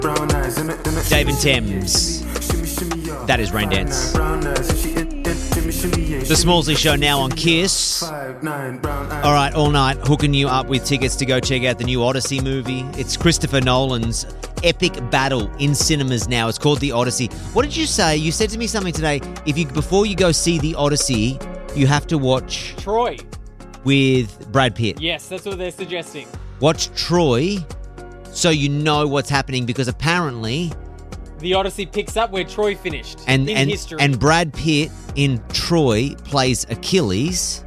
Dave and Thames. That is Rain Dance. The Smallsy Show now on Kiss. All right, all night, hooking you up with tickets to go check out the new Odyssey movie. It's Christopher Nolan's epic battle in cinemas now. It's called The Odyssey. What did you say? You said to me something today. Before you go see The Odyssey, you have to watch Troy with Brad Pitt. Yes, that's what they're suggesting. Watch Troy so you know what's happening, because apparently The Odyssey picks up where Troy finished in history. And Brad Pitt in Troy plays Achilles.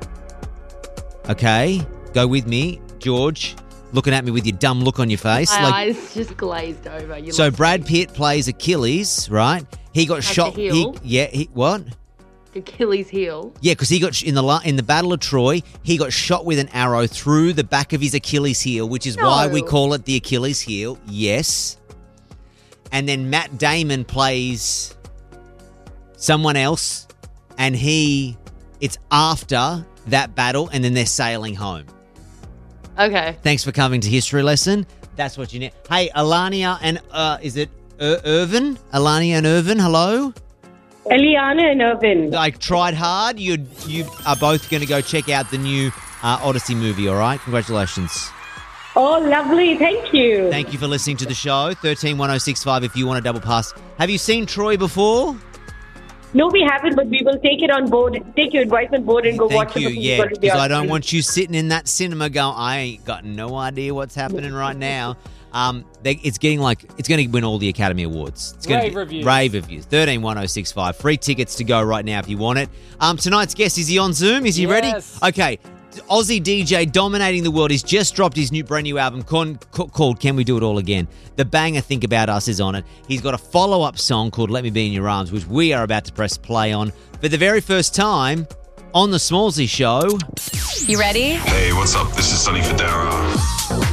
Okay, go with me, George. Looking at me with your dumb look on your face. My eyes just glazed over. So Brad Pitt plays Achilles, right? He got shot. The heel? What? Achilles heel. Yeah, because he got in the Battle of Troy. He got shot with an arrow through the back of his Achilles heel, which is why we call it the Achilles heel. Yes. And then Matt Damon plays someone else, and it's after that battle, and then they're sailing home. Okay. Thanks for coming to History Lesson. That's what you need. Hey, Alania and is it Irvin? Alania and Irvin, hello? Eliana and Irvin. I tried hard. You are both going to go check out the new Odyssey movie, all right? Congratulations. Oh, lovely. Thank you. Thank you for listening to the show. 131065 if you want a double pass. Have you seen Troy before? No, we haven't, but we will take it on board, take your advice on board and go watch Thank it. you, yeah, because I don't want you sitting in that cinema going, I ain't got no idea what's happening right now. It's going to win all the Academy Awards. It's Rave reviews. Rave reviews. 131065. Free tickets to go right now if you want it. Tonight's guest, is he on Zoom? Is he ready? Okay. Aussie DJ dominating the world. He's just dropped his brand new album called Can We Do It All Again? The banger Think About Us is on it. He's got a follow-up song called Let Me Be In Your Arms, which we are about to press play on for the very first time on the Smallsy Show. You ready? Hey, what's up? This is Sonny Fodera.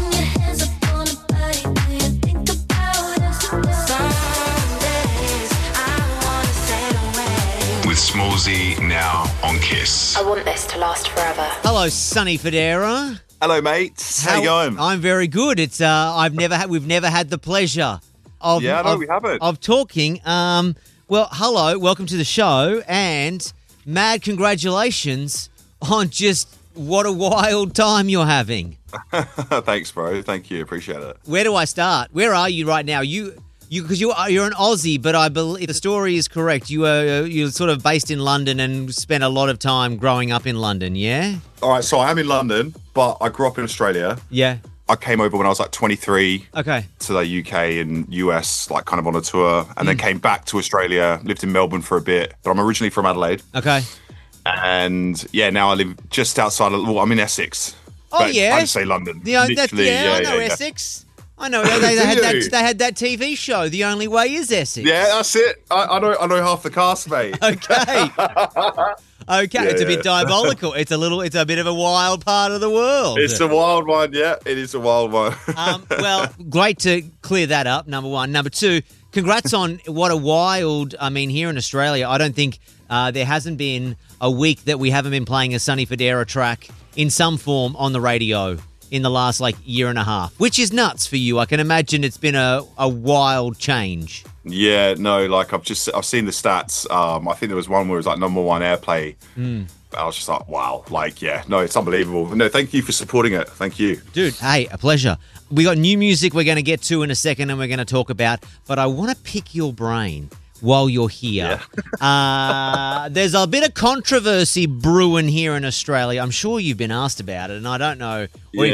With Smallsy now on Kiss. I want this to last forever. Hello, Sonny Fodera. Hello, mates. How you going? I'm very good. It's we've never had the pleasure of we haven't. Of talking. Well, hello, welcome to the show, and mad congratulations on just what a wild time you're having. Thanks, bro. Thank you. Appreciate it. Where do I start? Where are you right now? Because you're an Aussie, but I believe the story is correct. You're sort of based in London and spent a lot of time growing up in London, yeah? All right, so I am in London, but I grew up in Australia. Yeah. I came over when I was like 23 to the UK and US, like kind of on a tour, and then came back to Australia, lived in Melbourne for a bit, but I'm originally from Adelaide. Okay. And yeah, now I live just outside of, I'm in Essex. Oh, but yeah? I just say London. I know Essex. I know they had that TV show. The Only Way Is Essex. Yeah, that's it. I know half the cast, mate. Okay. It's a bit diabolical. It's a bit of a wild part of the world. It's a wild one, yeah. It is a wild one. Well, great to clear that up, number one. Number two, congrats on what a wild, here in Australia, I don't think there hasn't been a week that we haven't been playing a Sonny Fodera track in some form on the radio in the last year and a half, which is nuts for you. I can imagine it's been a wild change. Yeah, no, I've seen the stats. I think there was one where it was number one airplay. I was just like, wow, it's unbelievable. No, thank you for supporting it. Thank you. Dude, hey, a pleasure. We got new music we're going to get to in a second and we're going to talk about, but I want to pick your brain while you're here. Yeah. There's a bit of controversy brewing here in Australia. I'm sure you've been asked about it, and I don't know.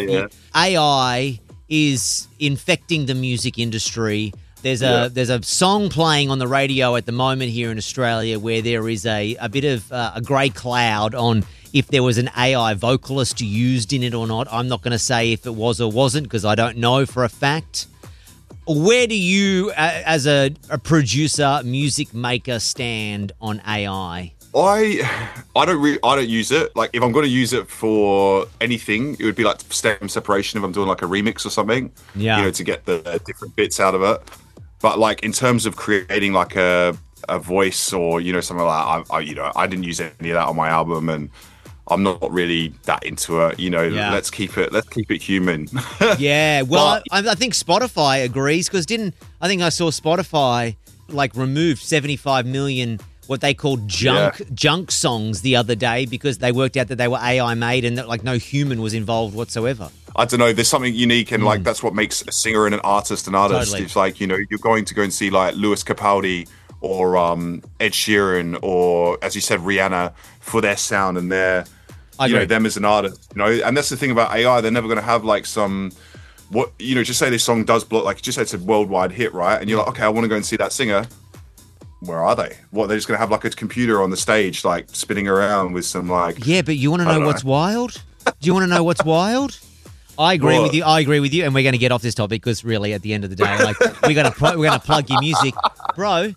AI is infecting the music industry. There's a song playing on the radio at the moment here in Australia where there is a bit of a grey cloud on if there was an AI vocalist used in it or not. I'm not going to say if it was or wasn't because I don't know for a fact. Where do you, as a producer, music maker, stand on AI? I don't use it. If I'm going to use it for anything, it would be stem separation if I'm doing a remix or something. Yeah. To get the different bits out of it. But in terms of creating a voice or something like that, I didn't use any of that on my album, and I'm not really that into it. You know, let's keep it human. Yeah, well, I think Spotify agrees because I think I saw Spotify like removed 75 million what they called junk songs the other day because they worked out that they were AI made and that like no human was involved whatsoever. I don't know. There's something unique and like that's what makes a singer and an artist an artist. Totally. It's like, you know, you're going to go and see like Lewis Capaldi or Ed Sheeran or, as you said, Rihanna for their sound and their, you know, them as an artist. You know, and that's the thing about AI. They're never going to have like just say this song does blow, like just say it's a worldwide hit, right? And you're like, okay, I want to go and see that singer. Where are they? What, they're just going to have like a computer on the stage, like spinning around with some like... Yeah, but you want to know what's wild? Do you want to know what's wild? I agree with you. I agree with you. And we're going to get off this topic because really at the end of the day, like we're going to plug your music. Bro,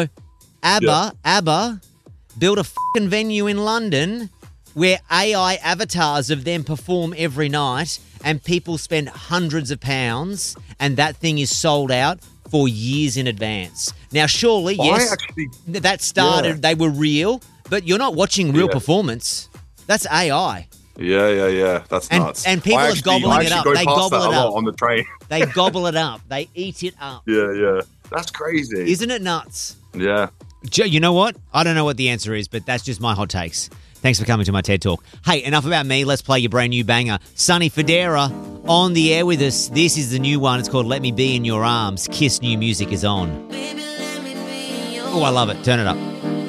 ABBA built a fucking venue in London where AI avatars of them perform every night and people spend hundreds of pounds and that thing is sold out for years in advance. Now, surely, yes, that started, they were real, but you're not watching real performance. That's AI. Yeah. That's nuts. And people are gobbling it up. They gobble it up. On the train. They gobble it up. They eat it up. Yeah. That's crazy. Isn't it nuts? Yeah. You know what? I don't know what the answer is, but that's just my hot takes. Thanks for coming to my TED Talk. Hey, enough about me. Let's play your brand new banger. Sonny Fodera on the air with us. This is the new one. It's called Let Me Be in Your Arms. Kiss new music is on. Oh, I love it. Turn it up.